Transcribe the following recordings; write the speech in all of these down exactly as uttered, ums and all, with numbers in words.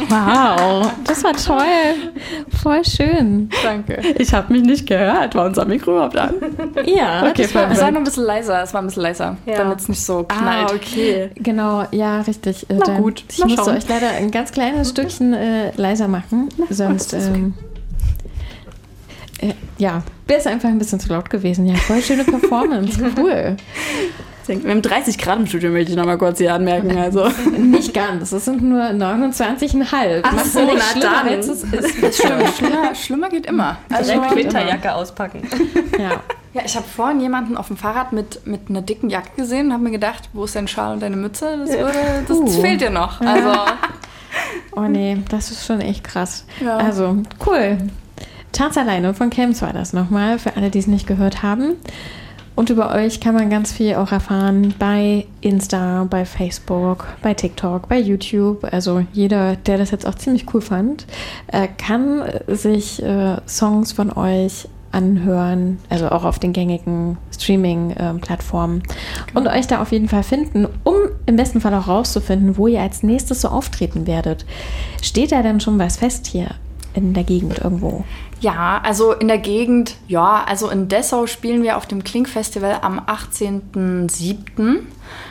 Wow, das war toll. Voll schön. Danke. Ich habe mich nicht gehört. War unser Mikro überhaupt an? Ja, okay, es war, es war nur ein bisschen leiser. Es war ein bisschen leiser, ja. Damit es nicht so knallt. Ah, okay. Genau, ja, richtig. Na dann, gut, ich musste schauen. euch leider ein ganz kleines Stückchen äh, leiser machen. Na, sonst, ähm, äh, ja, wäre es einfach ein bisschen zu laut gewesen. Ja, voll schöne Performance. Cool. Wir haben dreißig Grad im Studio, möchte ich noch mal kurz hier anmerken. Also. Nicht ganz, es sind nur neunundzwanzig Komma fünf. Ach so, na dann. Als es ist. Das stimmt. Schlimmer, schlimmer geht immer. Also direkt Winterjacke auspacken. Ja. Ja, ich habe vorhin jemanden auf dem Fahrrad mit, mit einer dicken Jacke gesehen und habe mir gedacht, wo ist dein Schal und deine Mütze? Das, würde, das, das fehlt dir noch. Also. Oh nee, das ist schon echt krass. Ja. Also, cool. Tanz alleine von Camps war das nochmal, für alle, die es nicht gehört haben. Und über euch kann man ganz viel auch erfahren bei Insta, bei Facebook, bei TikTok, bei YouTube. Also jeder, der das jetzt auch ziemlich cool fand, äh, kann sich äh, Songs von euch anhören, also auch auf den gängigen Streaming-Plattformen und euch da auf jeden Fall finden, um im besten Fall auch rauszufinden, wo ihr als nächstes so auftreten werdet. Steht da denn schon was fest hier in der Gegend irgendwo? Ja, also in der Gegend, ja, also in Dessau spielen wir auf dem Klink-Festival am achtzehnten siebten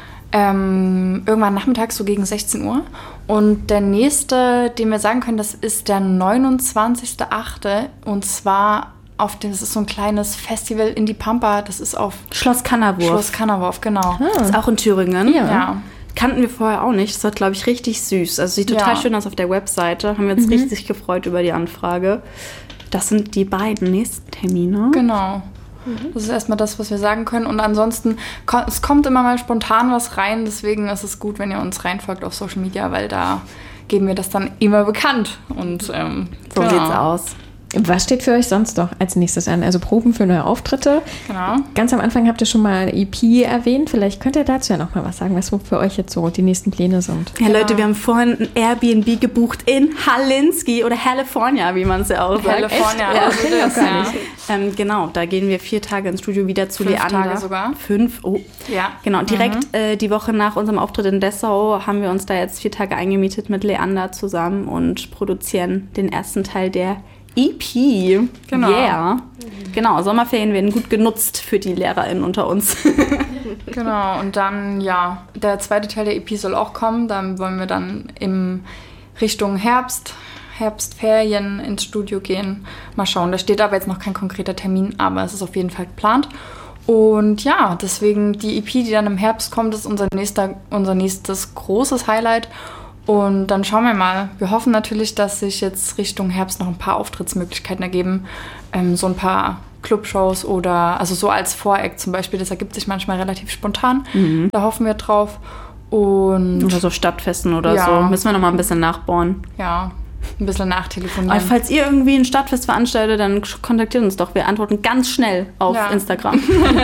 Ähm, irgendwann nachmittags so gegen sechzehn Uhr. Und der nächste, den wir sagen können, das ist der neunundzwanzigsten achten Und zwar auf dem, das ist so ein kleines Festival in die Pampa, das ist auf Schloss Kannerwurf. Schloss Kannerwurf, genau. Ah. Das ist auch in Thüringen. Ja. ja. Kannten wir vorher auch nicht. Das war, glaube ich, richtig süß. Also sieht total ja. schön aus auf der Webseite. Haben wir uns mhm. richtig gefreut über die Anfrage. Das sind die beiden nächsten Termine. Genau. Mhm. Das ist erstmal das, was wir sagen können. Und ansonsten, es kommt immer mal spontan was rein. Deswegen ist es gut, wenn ihr uns reinfolgt auf Social Media, weil da geben wir das dann immer bekannt. Und ähm, so genau. sieht's aus. Was steht für euch sonst noch als nächstes an? Also Proben für neue Auftritte. Genau. Ganz am Anfang habt ihr schon mal E P erwähnt. Vielleicht könnt ihr dazu ja noch mal was sagen, was für euch jetzt so die nächsten Pläne sind. Ja, Leute, wir haben vorhin ein Airbnb gebucht in Hallinski oder California, wie man es ja auch sagt. California. Ja, das ja, das gar nicht. Ähm, genau, da gehen wir vier Tage ins Studio wieder zu Fünf Leander. Tage sogar. Fünf, oh. Ja. Genau, direkt mhm. äh, die Woche nach unserem Auftritt in Dessau haben wir uns da jetzt vier Tage eingemietet mit Leander zusammen und produzieren den ersten Teil der E P. Genau. Yeah. Mhm. Genau, Sommerferien werden gut genutzt für die LehrerInnen unter uns. Genau, und dann, ja, der zweite Teil der E P soll auch kommen. Dann wollen wir dann in Richtung Herbst, Herbstferien ins Studio gehen. Mal schauen, da steht aber jetzt noch kein konkreter Termin, aber es ist auf jeden Fall geplant. Und ja, deswegen die E P, die dann im Herbst kommt, ist unser, nächster, unser nächstes großes Highlight. Und dann schauen wir mal. Wir hoffen natürlich, dass sich jetzt Richtung Herbst noch ein paar Auftrittsmöglichkeiten ergeben. Ähm, so ein paar Clubshows oder, also so als Voreact zum Beispiel, das ergibt sich manchmal relativ spontan. Mhm. Da hoffen wir drauf. Und oder so Stadtfesten oder ja. so. Müssen wir noch mal ein bisschen nachbohren. Ja, ein bisschen nachtelefonieren. Aber falls ihr irgendwie ein Stadtfest veranstaltet, dann kontaktiert uns doch. Wir antworten ganz schnell auf ja. Instagram.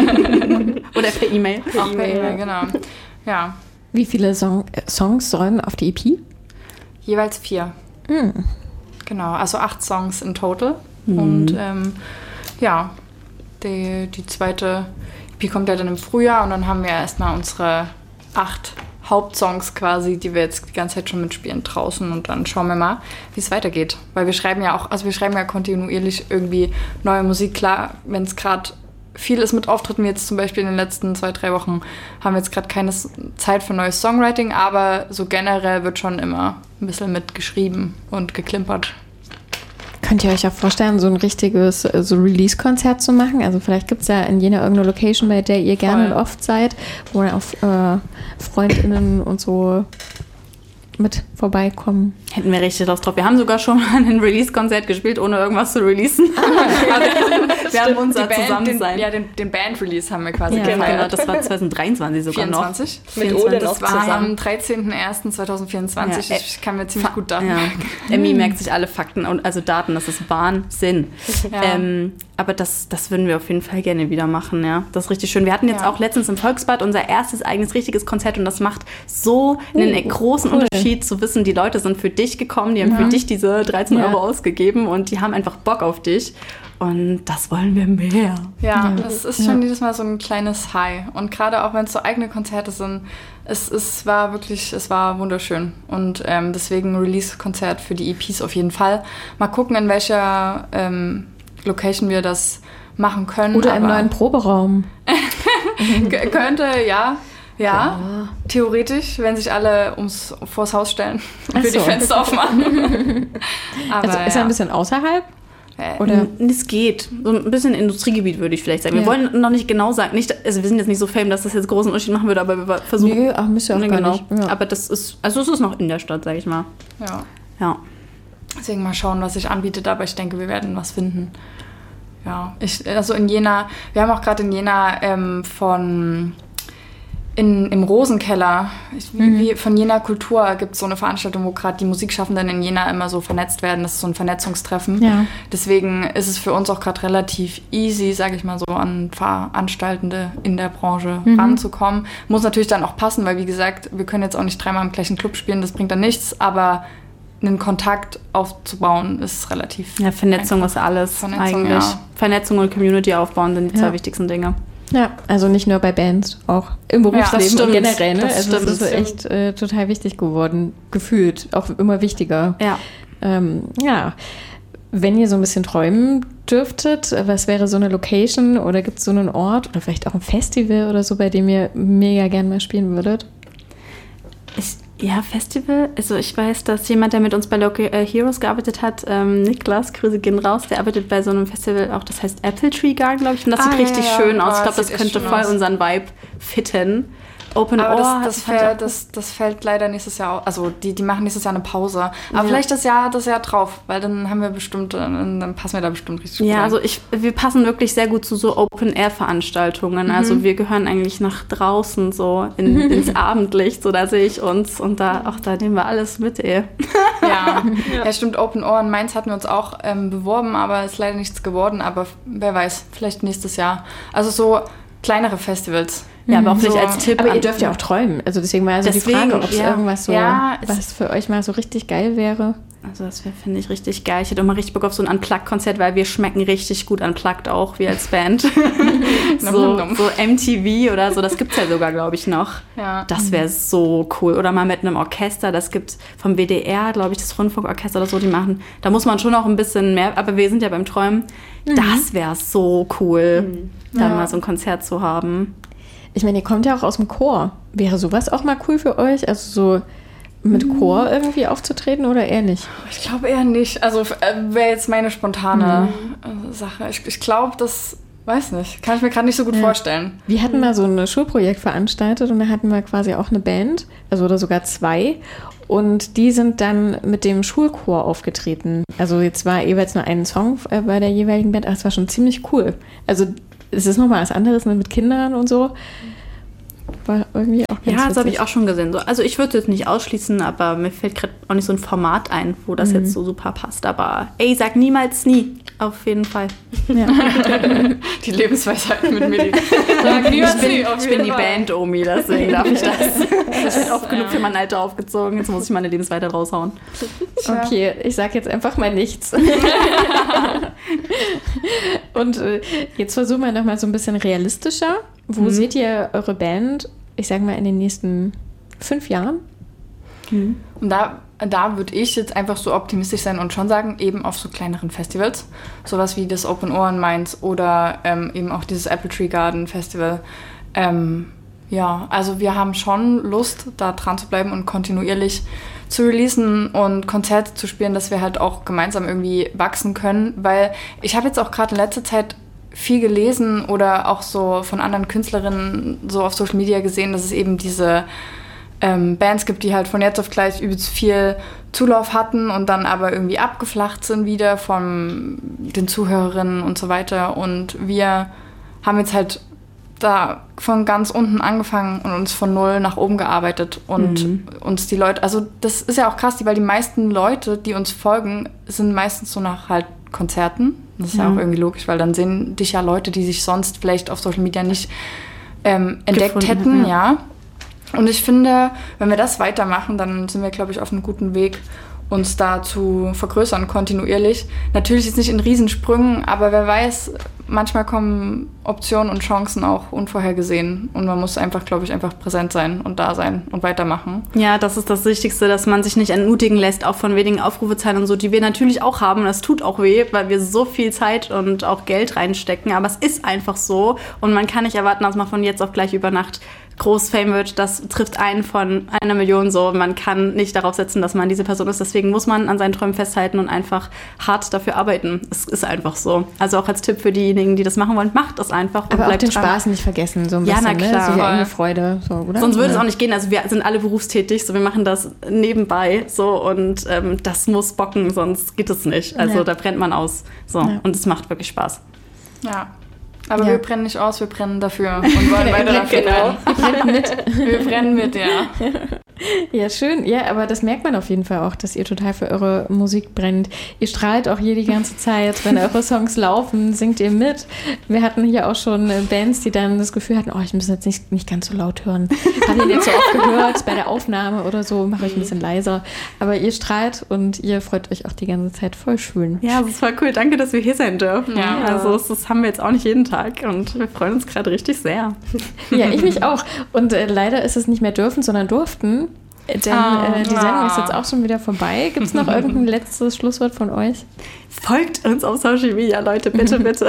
Oder per E-Mail. Auch per E-Mail, genau. Ja. Wie viele Song, äh, Songs sollen auf die E P? Jeweils vier. Hm. Genau, also acht Songs in total. Mhm. Und ähm, ja, die, die zweite E P kommt ja dann im Frühjahr und dann haben wir erstmal unsere acht Hauptsongs quasi, die wir jetzt die ganze Zeit schon mitspielen draußen und dann schauen wir mal, wie es weitergeht. Weil wir schreiben ja auch, also wir schreiben ja kontinuierlich irgendwie neue Musik. Klar, wenn es gerade viel ist mit Auftritten, wie jetzt zum Beispiel in den letzten zwei, drei Wochen, haben wir jetzt gerade keine Zeit für neues Songwriting, aber so generell wird schon immer ein bisschen mitgeschrieben und geklimpert. Könnt ihr euch auch vorstellen, so ein richtiges so Release-Konzert zu machen? Also vielleicht gibt es ja in Jena irgendeine Location, bei der ihr gerne und oft seid, wo dann auch äh, FreundInnen und so mit vorbeikommen. Hätten wir richtig Lust drauf. Wir haben sogar schon mal ein Release-Konzert gespielt, ohne irgendwas zu releasen. wir Stimmt, haben unser Band, Zusammensein. Den, ja, den, den Band-Release haben wir quasi ja, gefeiert. Genau, das war zwanzig dreiundzwanzig sogar vierundzwanzig? noch. Mit Ole noch zusammen. Das war am dreizehnten ersten zweitausendvierundzwanzig. Ja, ich kann mir ziemlich fa- gut daten ja. merken. Emmy merkt sich alle Fakten, und also Daten, das ist Wahnsinn. Ja. Ähm, aber das, das würden wir auf jeden Fall gerne wieder machen, ja. Das ist richtig schön. Wir hatten jetzt ja. auch letztens im Volksbad unser erstes eigenes richtiges Konzert und das macht so einen uh, großen cool. Unterschied happy zu wissen, die Leute sind für dich gekommen, die haben ja. für dich diese dreizehn ja. Euro ausgegeben und die haben einfach Bock auf dich. Und das wollen wir mehr. Ja, es ist schon ja. jedes Mal so ein kleines High. Und gerade auch, wenn es so eigene Konzerte sind, es, es war wirklich, es war wunderschön. Und ähm, deswegen Release-Konzert für die E Ps auf jeden Fall. Mal gucken, in welcher ähm, Location wir das machen können. Oder im neuen Proberaum. Könnte, ja. Ja, ja, theoretisch, wenn sich alle ums, vors Haus stellen und wir so. die Fenster aufmachen. Aber, also ist er ja. ein bisschen außerhalb? Oder? Es geht. So ein bisschen Industriegebiet, würde ich vielleicht sagen. Wir ja. wollen noch nicht genau sagen, nicht, also wir sind jetzt nicht so fame, dass das jetzt großen Unterschied machen würde, aber wir versuchen. Nee, ach, müsst ihr auch ne, gar genau. nicht. Ja. Aber das ist, also es ist noch in der Stadt, sag ich mal. Ja. Ja. Deswegen mal schauen, was sich anbietet, aber ich denke, wir werden was finden. Ja, ich, also in Jena, wir haben auch gerade in Jena ähm, von in, im Rosenkeller, ich, mhm. wie, von Jena Kultur gibt es so eine Veranstaltung, wo gerade die Musikschaffenden in Jena immer so vernetzt werden. Das ist so ein Vernetzungstreffen. Ja. Deswegen ist es für uns auch gerade relativ easy, sage ich mal so, an Veranstaltende in der Branche mhm. ranzukommen. Muss natürlich dann auch passen, weil wie gesagt, wir können jetzt auch nicht dreimal im gleichen Club spielen, das bringt dann nichts, aber einen Kontakt aufzubauen ist relativ Ja, Vernetzung ist alles Vernetzung, eigentlich. Ja. Vernetzung und Community aufbauen sind die ja. zwei wichtigsten Dinge. Ja, also nicht nur bei Bands, auch im Berufsleben ja, und generell. Ne? Das also stimmt. das ist echt äh, total wichtig geworden, gefühlt, auch immer wichtiger. Ja. Ähm, ja, wenn ihr so ein bisschen träumen dürftet, was wäre so eine Location oder gibt es so einen Ort oder vielleicht auch ein Festival oder so, bei dem ihr mega gerne mal spielen würdet? Ich Ja, Festival. Also ich weiß, dass jemand, der mit uns bei Local äh, Heroes gearbeitet hat, ähm, Niklas, Grüße gehen raus, der arbeitet bei so einem Festival auch, das heißt Apple Tree Garden, glaube ich. Und das ah, sieht ja, richtig ja. schön aus. Oh, ich glaube, das, das könnte voll aus. unseren Vibe fitten. Open aber Ohr. Das, das, fällt, das, das fällt leider nächstes Jahr auch. Also die, die machen nächstes Jahr eine Pause. Aber ja. vielleicht das Jahr, das Jahr drauf, weil dann haben wir bestimmt, dann, dann passen wir da bestimmt richtig gut Ja, rein. also ich, wir passen wirklich sehr gut zu so Open-Air-Veranstaltungen. Mhm. Also wir gehören eigentlich nach draußen so in, ins Abendlicht. So da sehe ich uns und da, auch da nehmen wir alles mit, ey. Ja, ja. ja stimmt. Open Ohr in Mainz hatten wir uns auch ähm, beworben, aber ist leider nichts geworden. Aber wer weiß, vielleicht nächstes Jahr. Also so kleinere Festivals. Ja, aber auch vielleicht so, als Tipp. Aber ihr dürft ja auch träumen. Also deswegen war also deswegen, die Frage, ob es ja. irgendwas so, ja, was für euch mal so richtig geil wäre. Also das wäre, finde ich, richtig geil. Ich hätte auch mal richtig Bock auf so ein Unplugged-Konzert, weil wir schmecken richtig gut Unplugged auch, wir als Band. so, so M T V oder so, das gibt es ja sogar, glaube ich, noch. Ja. Das wäre so cool. Oder mal mit einem Orchester, das gibt vom W D R, glaube ich, das Rundfunkorchester oder so, die machen. Da muss man schon auch ein bisschen mehr, aber wir sind ja beim Träumen. Mhm. Das wäre so cool, mhm. da ja. mal so ein Konzert zu haben. Ich meine, ihr kommt ja auch aus dem Chor. Wäre sowas auch mal cool für euch? Also so mit Chor irgendwie aufzutreten oder eher nicht? Ich glaube eher nicht. Also äh, wäre jetzt meine spontane mhm. Sache. Ich, ich glaube, das, weiß nicht, kann ich mir gerade nicht so gut ja. vorstellen. Wir hatten mal so ein Schulprojekt veranstaltet und da hatten wir quasi auch eine Band, also oder sogar zwei. Und die sind dann mit dem Schulchor aufgetreten. Also jetzt war jeweils nur ein Song äh, bei der jeweiligen Band, aber es war schon ziemlich cool. Also es ist nochmal was anderes mit Kindern und so. War irgendwie auch ganz Ja, das habe ich auch schon gesehen. So, also ich würde es nicht ausschließen, aber mir fällt gerade auch nicht so ein Format ein, wo das mhm. jetzt so super passt. Aber ey, sag niemals nie. Auf jeden Fall. Ja. Die Lebensweisheiten mit Milli. Sag niemals nie. Ich bin die Band-Omi, deswegen darf ich das. Das ist oft genug für mein Alter aufgezogen. Jetzt muss ich meine Lebensweisheit raushauen. Okay, ich sag jetzt einfach mal nichts. Und äh, jetzt versuchen wir nochmal so ein bisschen realistischer. Wo mhm. seht ihr eure Band, ich sag mal, in den nächsten fünf Jahren? Mhm. Und da, da würde ich jetzt einfach so optimistisch sein und schon sagen, eben auf so kleineren Festivals, sowas wie das Open Ohr in Mainz oder ähm, eben auch dieses Apple Tree Garden Festival. Ähm, ja, also wir haben schon Lust, da dran zu bleiben und kontinuierlich zu releasen und Konzerte zu spielen, dass wir halt auch gemeinsam irgendwie wachsen können, weil ich habe jetzt auch gerade in letzter Zeit viel gelesen oder auch so von anderen Künstlerinnen so auf Social Media gesehen, dass es eben diese ähm, Bands gibt, die halt von jetzt auf gleich übelst viel Zulauf hatten und dann aber irgendwie abgeflacht sind wieder von den Zuhörerinnen und so weiter. Und wir haben jetzt halt da von ganz unten angefangen und uns von null nach oben gearbeitet und mhm. uns die Leute, also das ist ja auch krass, weil die meisten Leute, die uns folgen, sind meistens so nach halt Konzerten. Das ist ja. ja auch irgendwie logisch, weil dann sehen dich ja Leute, die sich sonst vielleicht auf Social Media nicht ähm, entdeckt Gefunden, hätten, ja. ja. Und ich finde, wenn wir das weitermachen, dann sind wir, glaube ich, auf einem guten Weg, uns da zu vergrößern kontinuierlich. Natürlich jetzt nicht in Riesensprüngen, aber wer weiß, manchmal kommen Optionen und Chancen auch unvorhergesehen. Und man muss einfach, glaube ich, einfach präsent sein und da sein und weitermachen. Ja, das ist das Wichtigste, dass man sich nicht entmutigen lässt, auch von wenigen Aufrufezahlen und so, die wir natürlich auch haben. Und das tut auch weh, weil wir so viel Zeit und auch Geld reinstecken. Aber es ist einfach so. Und man kann nicht erwarten, dass man von jetzt auf gleich über Nacht groß Fame wird. Das trifft einen von einer Million so. Man kann nicht darauf setzen, dass man diese Person ist. Deswegen muss man an seinen Träumen festhalten und einfach hart dafür arbeiten. Es ist einfach so. Also auch als Tipp für diejenigen, die das machen wollen, macht das einfach. Und aber bleibt auch den dran. Spaß nicht vergessen, so ein ja, bisschen, na klar. ne? So die eigene Freude, so, oder? Sonst würde es auch nicht gehen. Also wir sind alle berufstätig, so wir machen das nebenbei so und ähm, das muss bocken, sonst geht es nicht. Also ja. da brennt man aus. So Ja. Und es macht wirklich Spaß. Ja. Aber Ja. wir brennen nicht aus, wir brennen dafür und wollen weiter dafür brennen. Wir brennen mit. Wir brennen mit, ja. Ja, schön. Ja, aber das merkt man auf jeden Fall auch, dass ihr total für eure Musik brennt. Ihr strahlt auch hier die ganze Zeit. Wenn eure Songs laufen, singt ihr mit. Wir hatten hier auch schon äh, Bands, die dann das Gefühl hatten, oh, ich muss jetzt nicht, nicht ganz so laut hören. Habe ihn jetzt so oft gehört bei der Aufnahme oder so, mache ich ein bisschen leiser. Aber ihr strahlt und ihr freut euch auch die ganze Zeit. Voll schön. Ja, das war cool. Danke, dass wir hier sein dürfen. Ja. Also das, das haben wir jetzt auch nicht jeden Tag und wir freuen uns gerade richtig sehr. Ja, ich mich auch. Und äh, leider ist es nicht mehr dürfen, sondern durften. Denn Oh. äh, die Sendung ist jetzt auch schon wieder vorbei. Gibt es noch irgendein letztes Schlusswort von euch? Folgt uns auf Social Media, Leute, bitte, bitte.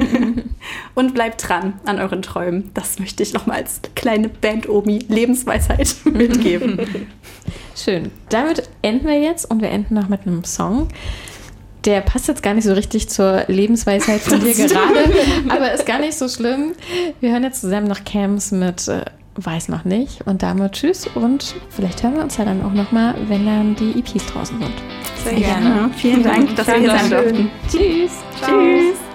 Und bleibt dran an euren Träumen. Das möchte ich nochmal als kleine Band-Omi-Lebensweisheit mitgeben. Schön. Damit enden wir jetzt und wir enden noch mit einem Song. Der passt jetzt gar nicht so richtig zur Lebensweisheit von dir gerade, aber ist gar nicht so schlimm. Wir hören jetzt zusammen noch Cams mit äh, Weiß noch nicht und damit tschüss und vielleicht hören wir uns ja dann auch nochmal, wenn dann die E Ps draußen sind. Sehr gerne. Vielen Dank, dass wir hier sein durften. Tschüss. Ciao. Tschüss.